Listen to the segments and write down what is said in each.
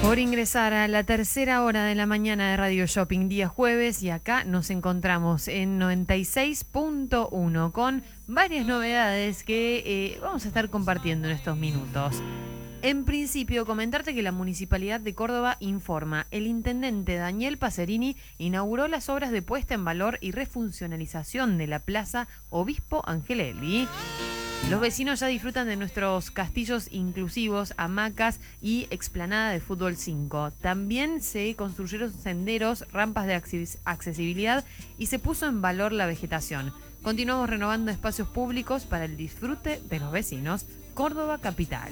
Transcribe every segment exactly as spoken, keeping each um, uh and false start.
Por ingresar a la tercera hora de la mañana de Radio Shopping, día jueves, y acá nos encontramos en noventa y seis punto uno con varias novedades que eh, vamos a estar compartiendo en estos minutos. En principio, comentarte que la Municipalidad de Córdoba informa, el intendente Daniel Pacerini inauguró las obras de puesta en valor y refuncionalización de la Plaza Obispo Angelelli. Los vecinos ya disfrutan de nuestros castillos inclusivos, hamacas y explanada de fútbol cinco. También se construyeron senderos, rampas de accesibilidad y se puso en valor la vegetación. Continuamos renovando espacios públicos para el disfrute de los vecinos. Córdoba Capital.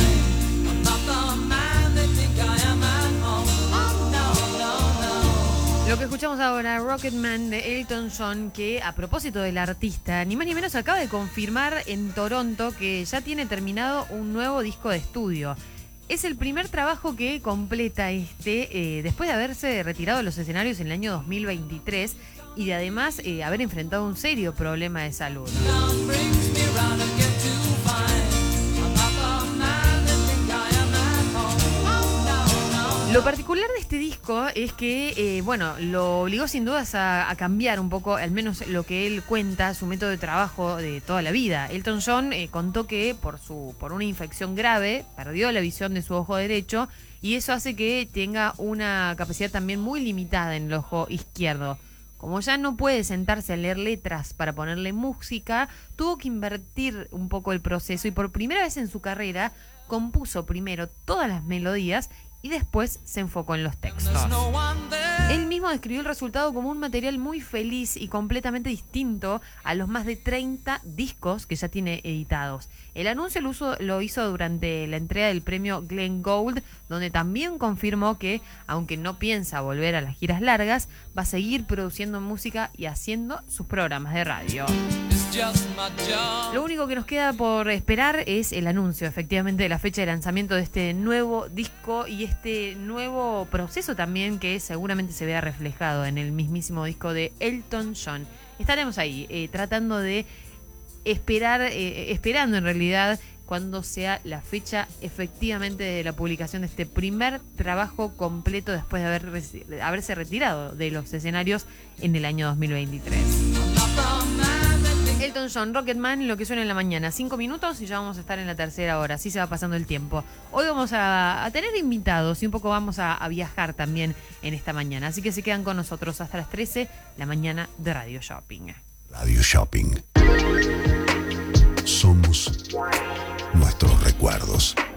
Lo que escuchamos ahora, Rocketman de Elton John, que a propósito del artista, ni más ni menos acaba de confirmar en Toronto que ya tiene terminado un nuevo disco de estudio. Es el primer trabajo que completa este, eh, después de haberse retirado de los escenarios en el año dos mil veintitrés y de además eh, haber enfrentado un serio problema de salud. Lo particular de este disco es que, eh, bueno, lo obligó sin dudas a, a cambiar un poco, al menos lo que él cuenta, su método de trabajo de toda la vida. Elton John eh, contó que por, su, por una infección grave perdió la visión de su ojo derecho y eso hace que tenga una capacidad también muy limitada en el ojo izquierdo. Como ya no puede sentarse a leer letras para ponerle música, tuvo que invertir un poco el proceso y por primera vez en su carrera compuso primero todas las melodías y después se enfocó en los textos. Él mismo describió el resultado como un material muy feliz y completamente distinto a los más de treinta discos que ya tiene editados. El anuncio lo, uso, lo hizo durante la entrega del premio Glenn Gould, donde también confirmó que, aunque no piensa volver a las giras largas, va a seguir produciendo música y haciendo sus programas de radio. Lo único que nos queda por esperar es el anuncio, efectivamente, de la fecha de lanzamiento de este nuevo disco y este nuevo proceso también que seguramente se vea reflejado en el mismísimo disco de Elton John. Estaremos ahí eh, tratando de esperar, eh, esperando en realidad cuando sea la fecha efectivamente de la publicación de este primer trabajo completo después de, haber, de haberse retirado de los escenarios en el año dos mil veintitrés. Elton John, Rocketman, lo que suena en la mañana. Cinco minutos y ya vamos a estar en la tercera hora. Así se va pasando el tiempo. Hoy vamos a, a tener invitados y un poco vamos a, a viajar también en esta mañana. Así que se quedan con nosotros hasta las trece, la mañana de Radio Shopping. Radio Shopping. Somos nuestros recuerdos.